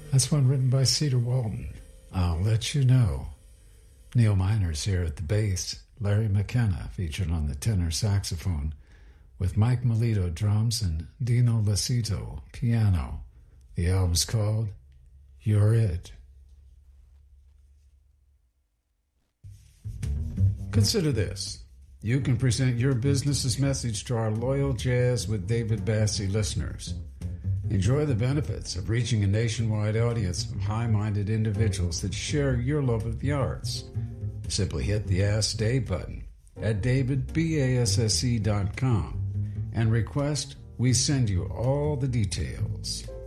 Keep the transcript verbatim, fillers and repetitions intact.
That's one written by Cedar Walton. I'll let you know. Neil Minor's here at the bass. Larry McKenna featured on the tenor saxophone, with Mike Melito drums and Dino Lacito piano. The album's called You're It. Consider this. You can present your business's message to our loyal Jazz with David Bassie listeners. Enjoy the benefits of reaching a nationwide audience of high-minded individuals that share your love of the arts. Simply hit the Ask Dave button at david basse dot com and request we send you all the details.